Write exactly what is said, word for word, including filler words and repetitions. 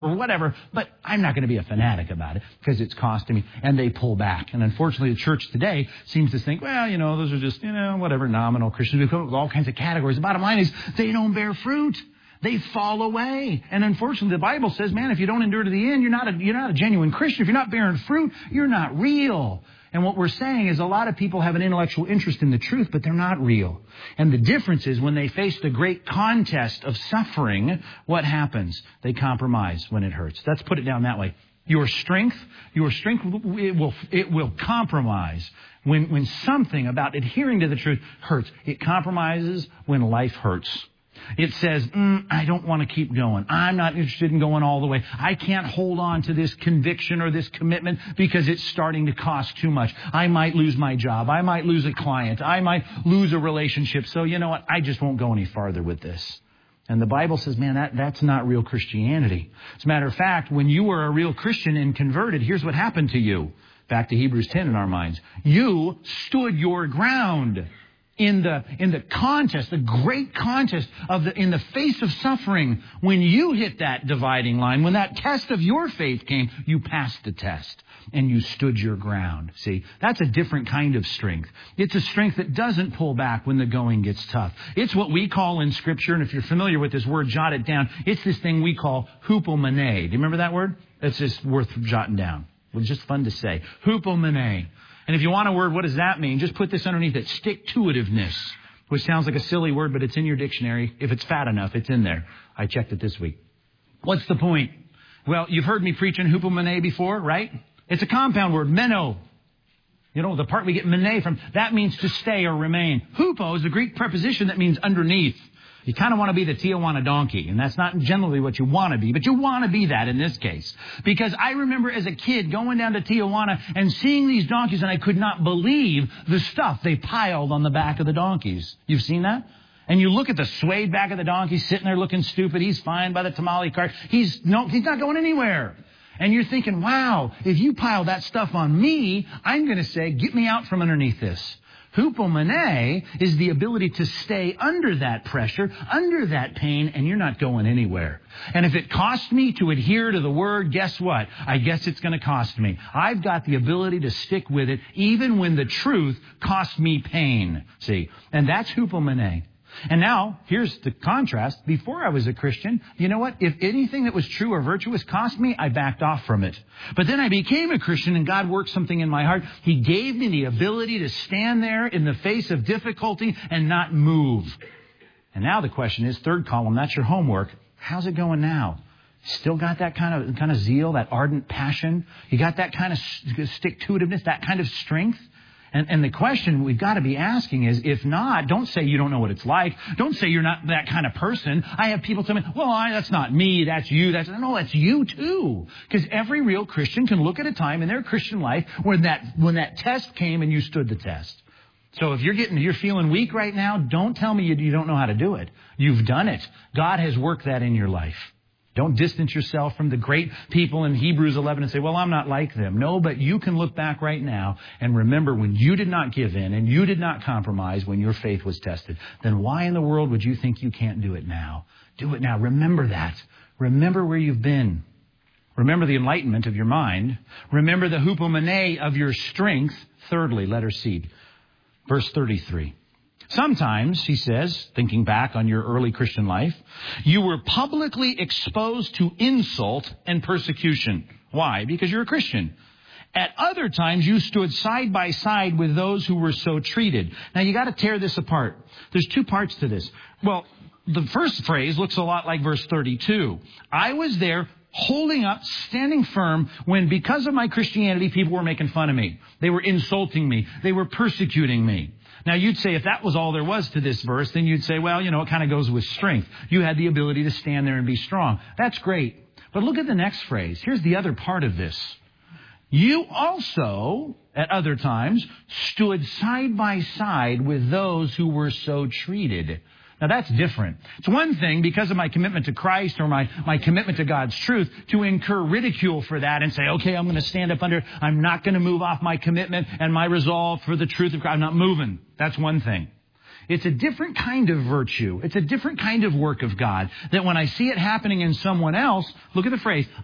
or whatever, but I'm not going to be a fanatic about it because it's costing me, and they pull back. And unfortunately, the church today seems to think, well, you know, those are just, you know, whatever, nominal Christians. We come up with all kinds of categories. The bottom line is they don't bear fruit. They fall away. And unfortunately, the Bible says, man, if you don't endure to the end, you're not a, you're not a genuine Christian. If you're not bearing fruit, you're not real. And what we're saying is a lot of people have an intellectual interest in the truth, but they're not real. And the difference is when they face the great contest of suffering, what happens? They compromise when it hurts. Let's put it down that way. Your strength, your strength, it will, it will compromise when, when something about adhering to the truth hurts. It compromises when life hurts. It says, mm, I don't want to keep going. I'm not interested in going all the way. I can't hold on to this conviction or this commitment because it's starting to cost too much. I might lose my job. I might lose a client. I might lose a relationship. So you know what? I just won't go any farther with this. And the Bible says, man, that, that's not real Christianity. As a matter of fact, when you were a real Christian and converted, here's what happened to you. Back to Hebrews ten in our minds. You stood your ground. In the in the contest, the great contest of the in the face of suffering, when you hit that dividing line, when that test of your faith came, you passed the test and you stood your ground. See, that's a different kind of strength. It's a strength that doesn't pull back when the going gets tough. It's what we call in Scripture, and if you're familiar with this word, jot it down. It's this thing we call hupomene. Do you remember that word? It's just worth jotting down. It's just fun to say. Hupomene. And if you want a word, what does that mean? Just put this underneath it. Stick-to-itiveness, which sounds like a silly word, but it's in your dictionary. If it's fat enough, it's in there. I checked it this week. What's the point? Well, you've heard me preach on hupomene before, right? It's a compound word, meno. You know, the part we get mene from, that means to stay or remain. Hupo is a Greek preposition that means underneath. You kind of want to be the Tijuana donkey, and that's not generally what you want to be, but you want to be that in this case. Because I remember as a kid going down to Tijuana and seeing these donkeys, and I could not believe the stuff they piled on the back of the donkeys. You've seen that? And you look at the suede back of the donkey sitting there looking stupid. He's fine by the tamale cart. He's no, he's not going anywhere. And you're thinking, wow, if you pile that stuff on me, I'm going to say, get me out from underneath this. Hupomene is the ability to stay under that pressure, under that pain, and you're not going anywhere. And if it costs me to adhere to the word, guess what? I guess it's going to cost me. I've got the ability to stick with it even when the truth costs me pain. See, and that's hupomene. And now, here's the contrast. Before I was a Christian, you know what? If anything that was true or virtuous cost me, I backed off from it. But then I became a Christian and God worked something in my heart. He gave me the ability to stand there in the face of difficulty and not move. And now the question is, third column, that's your homework. How's it going now? Still got that kind of kind of zeal, that ardent passion? You got that kind of stick-to-itiveness, that kind of strength? And, and the question we've got to be asking is, if not, don't say you don't know what it's like. Don't say you're not that kind of person. I have people tell me, well, I, that's not me. That's you. That's no, that's you too. Because every real Christian can look at a time in their Christian life when that when that test came and you stood the test. So if you're getting you're feeling weak right now, don't tell me you, you don't know how to do it. You've done it. God has worked that in your life. Don't distance yourself from the great people in Hebrews eleven and say, well, I'm not like them. No, but you can look back right now and remember when you did not give in and you did not compromise when your faith was tested. Then why in the world would you think you can't do it now? Do it now. Remember that. Remember where you've been. Remember the enlightenment of your mind. Remember the hupomene of your strength. Thirdly, letter C, verse thirty-three. Sometimes, he says, thinking back on your early Christian life, you were publicly exposed to insult and persecution. Why? Because you're a Christian. At other times, you stood side by side with those who were so treated. Now, you got to tear this apart. There's two parts to this. Well, the first phrase looks a lot like verse thirty-two. I was there holding up, standing firm, when because of my Christianity, people were making fun of me. They were insulting me. They were persecuting me. Now, you'd say if that was all there was to this verse, then you'd say, well, you know, it kind of goes with strength. You had the ability to stand there and be strong. That's great. But look at the next phrase. Here's the other part of this. You also, at other times, stood side by side with those who were so treated. Now, that's different. It's one thing, because of my commitment to Christ or my, my commitment to God's truth, to incur ridicule for that and say, okay, I'm going to stand up under, I'm not going to move off my commitment and my resolve for the truth of Christ. I'm not moving. That's one thing. It's a different kind of virtue. It's a different kind of work of God. That when I see it happening in someone else, look at the phrase,